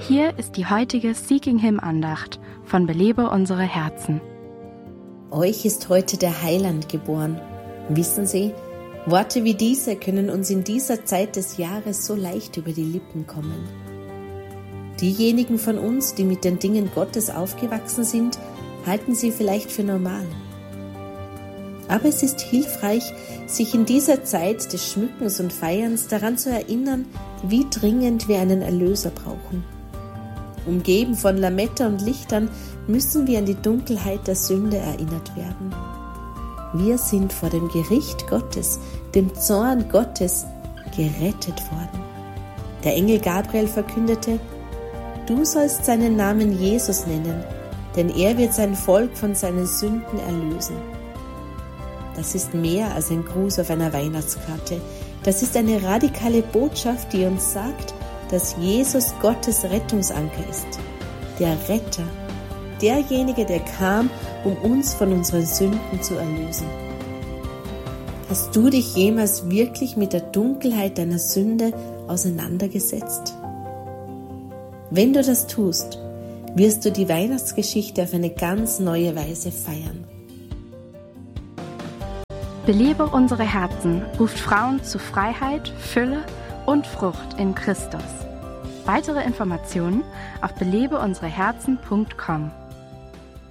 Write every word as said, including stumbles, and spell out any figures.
Hier ist die heutige Seeking Him Andacht von Belebe unsere Herzen. Euch ist heute der Heiland geboren. Wissen Sie, Worte wie diese können uns in dieser Zeit des Jahres so leicht über die Lippen kommen. Diejenigen von uns, die mit den Dingen Gottes aufgewachsen sind, halten sie vielleicht für normal. Aber es ist hilfreich, sich in dieser Zeit des Schmückens und Feierns daran zu erinnern, wie dringend wir einen Erlöser brauchen. Umgeben von Lametta und Lichtern müssen wir an die Dunkelheit der Sünde erinnert werden. Wir sind vor dem Gericht Gottes, dem Zorn Gottes, gerettet worden. Der Engel Gabriel verkündete: Du sollst seinen Namen Jesus nennen, denn er wird sein Volk von seinen Sünden erlösen. Das ist mehr als ein Gruß auf einer Weihnachtskarte. Das ist eine radikale Botschaft, die uns sagt, dass Jesus Gottes Rettungsanker ist. Der Retter, derjenige, der kam, um uns von unseren Sünden zu erlösen. Hast du dich jemals wirklich mit der Dunkelheit deiner Sünde auseinandergesetzt? Wenn du das tust, wirst du die Weihnachtsgeschichte auf eine ganz neue Weise feiern. Belebe unsere Herzen ruft Frauen zu Freiheit, Fülle und Frucht in Christus. Weitere Informationen auf belebe unsere herzen punkt com.